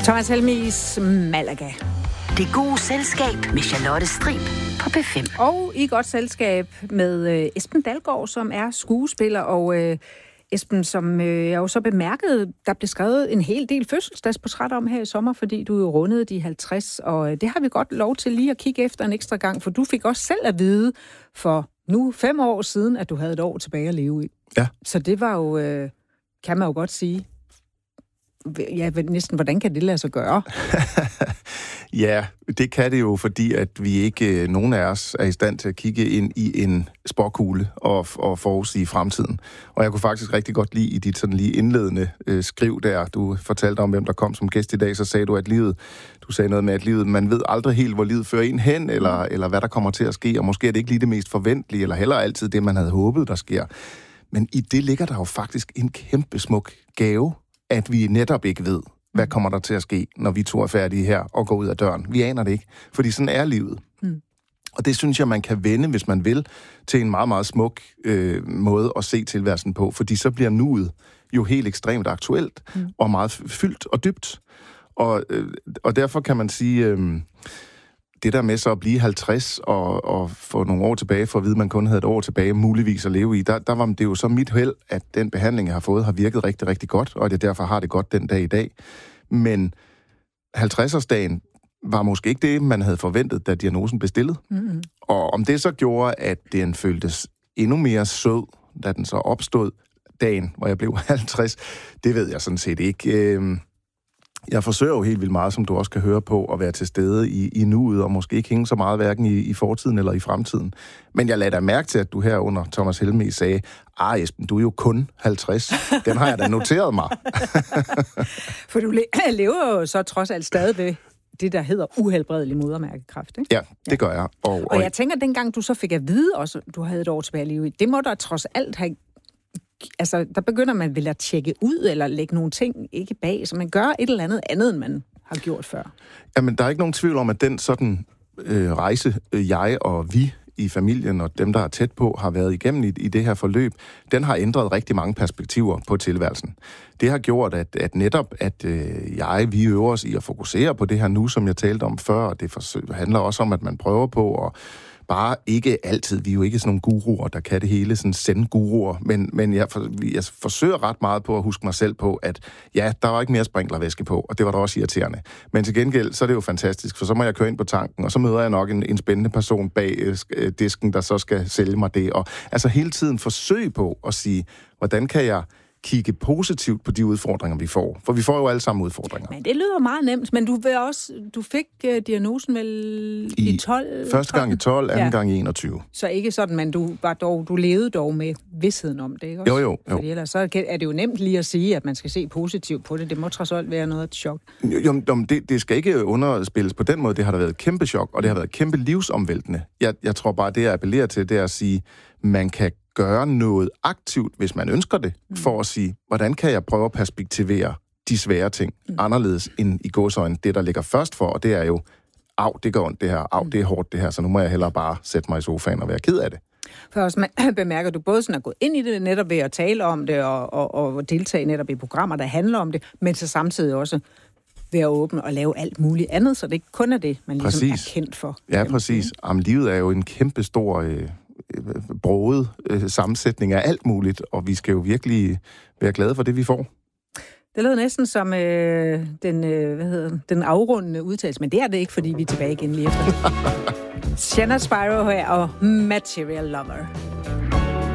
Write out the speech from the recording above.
Thomas Helmigs Malaga. Det gode selskab med Charlotte Strib på P5. Og i godt selskab med Esben Dalgaard, som er skuespiller. Og Esben, som jeg jo så bemærkede, der blev skrevet en hel del fødselsdagsportrætter om her i sommer, fordi du jo rundede de 50. Og det har vi godt lov til lige at kigge efter en ekstra gang, for du fik også selv at vide for nu 5 år siden, at du havde et år tilbage at leve i. Ja. Så det var jo, kan man jo godt sige, ja, næsten, hvordan kan det lade sig gøre? Ja, det kan det jo, fordi at vi ikke, nogen af os, er i stand til at kigge ind i en spåkugle og forudsige fremtiden. Og jeg kunne faktisk rigtig godt lide i dit sådan lige indledende skriv der, du fortalte om, hvem der kom som gæst i dag, så sagde du, at du sagde noget med, at livet, man ved aldrig helt, hvor livet fører en hen, eller hvad der kommer til at ske, og måske er det ikke lige det mest forventelige, eller heller altid det, man havde håbet, der sker. Men i det ligger der jo faktisk en kæmpe smuk gave, at vi netop ikke ved, hvad kommer der til at ske, når vi to er færdige her og går ud af døren. Vi aner det ikke, fordi sådan er livet. Og det synes jeg, man kan vende, hvis man vil, til en meget, meget smuk måde at se tilværelsen på, fordi så bliver nuet jo helt ekstremt aktuelt og meget fyldt og dybt. Og derfor kan man sige, det der med så at blive 50 og få nogle år tilbage, for at vide, at man kun havde et år tilbage, muligvis at leve i, der var det jo så mit held, at den behandling, jeg har fået, har virket rigtig, rigtig godt, og at jeg derfor har det godt den dag i dag. Men 50-årsdagen var måske ikke det, man havde forventet, da diagnosen blev stillet. Mm-hmm. Og om det så gjorde, at den føltes endnu mere sød, da den så opstod dagen, hvor jeg blev 50, det ved jeg sådan set ikke. Jeg forsøger jo helt vildt meget, som du også kan høre på, at være til stede i nuet, og måske ikke hænge så meget hverken i fortiden eller i fremtiden. Men jeg lader dig mærke til, at du her under Thomas Helmig sagde, Esben, du er jo kun 50. Den har jeg da noteret mig. For du lever jo så trods alt stadig ved det, der hedder uhelbredelig modermærkekræft, ikke? Ja, det gør jeg. Og jeg tænker, dengang du så fik at vide også, at du havde et år tilbage at leve i, det må der trods alt have. Altså, der begynder man vel at tjekke ud, eller lægge nogle ting ikke bag, så man gør et eller andet, end man har gjort før. Jamen, der er ikke nogen tvivl om, at den sådan rejse, jeg og vi i familien og dem, der er tæt på, har været igennem i det her forløb, den har ændret rigtig mange perspektiver på tilværelsen. Det har gjort, at netop, at vi øver os i at fokusere på det her nu, som jeg talte om før, og det handler også om, at man prøver på at bare ikke altid, vi er jo ikke sådan nogle guruer, der kan det hele, sådan zen-guruer, men jeg forsøger ret meget på at huske mig selv på, at ja, der var ikke mere sprinklervæske på, og det var da også irriterende. Men til gengæld, så er det jo fantastisk, for så må jeg køre ind på tanken, og så møder jeg nok en spændende person bag disken, der så skal sælge mig det, og altså hele tiden forsøge på at sige, hvordan kan jeg kigge positivt på de udfordringer, vi får. For vi får jo alle sammen udfordringer. Men det lyder meget nemt, men du fik diagnosen vel i 12? Første gang i 12, anden gang i 21. Så ikke sådan, men du levede dog med vidsheden om det, ikke også? Jo. Fordi ellers så er det jo nemt lige at sige, at man skal se positivt på det. Det må trods alt være noget af et chok. Jo, det skal ikke underspilles på den måde. Det har da været et kæmpe chok, og det har været et kæmpe livsomvæltende. Jeg tror bare, det jeg appellerer til, det er at sige, man kan gøre noget aktivt, hvis man ønsker det, for at sige, hvordan kan jeg prøve at perspektivere de svære ting anderledes end i gåseøjne det, der ligger først for, og det er jo, det går ondt det her, det er hårdt det her, så nu må jeg hellere bare sætte mig i sofaen og være ked af det. For også bemærker du både sådan at gå ind i det netop ved at tale om det og deltage netop i programmer, der handler om det, men så samtidig også ved at åbne og lave alt muligt andet, så det ikke kun er det, man ligesom er kendt for. Ja, præcis. Jamen, livet er jo en kæmpe stor broget sammensætning af alt muligt, og vi skal jo virkelig være glade for det, vi får. Det lød næsten som den afrundende udtalelse, men det er det ikke, fordi vi er tilbage igen lige efter. Shanna Spyro her og Material Lover.